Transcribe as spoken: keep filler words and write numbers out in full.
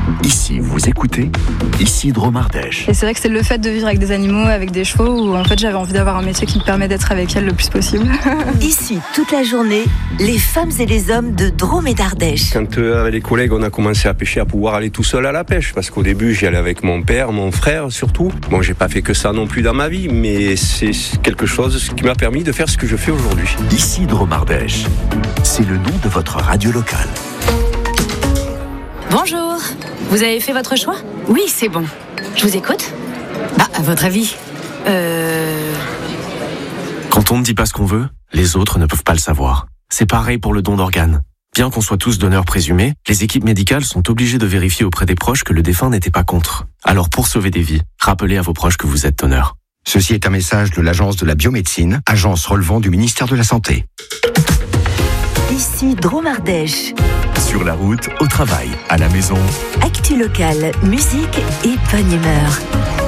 Ici, vous écoutez Ici Drôme-Ardèche. Et c'est vrai que c'est le fait de vivre avec des animaux, avec des chevaux, où en fait j'avais envie d'avoir un métier qui me permet d'être avec elles le plus possible. Ici, toute la journée, les femmes et les hommes de Drôme et d'Ardèche. Quand euh, avec les collègues on a commencé à pêcher, à pouvoir aller tout seul à la pêche, parce qu'au début j'y allais avec mon père, mon frère surtout. Bon, j'ai pas fait que ça non plus dans ma vie, mais c'est quelque chose qui m'a permis de faire ce que je fais aujourd'hui. Ici Drôme-Ardèche, c'est le nom de votre radio locale. Bonjour, vous avez fait votre choix ? Oui, c'est bon. Je vous écoute. Bah, à votre avis Euh... Quand on ne dit pas ce qu'on veut, les autres ne peuvent pas le savoir. C'est pareil pour le don d'organes. Bien qu'on soit tous donneurs présumés, les équipes médicales sont obligées de vérifier auprès des proches que le défunt n'était pas contre. Alors pour sauver des vies, rappelez à vos proches que vous êtes donneur. Ceci est un message de l'Agence de la biomédecine, agence relevant du ministère de la Santé. Ici Drôme-Ardèche. Sur la route, au travail, à la maison. Actu locale, musique et bonne humeur.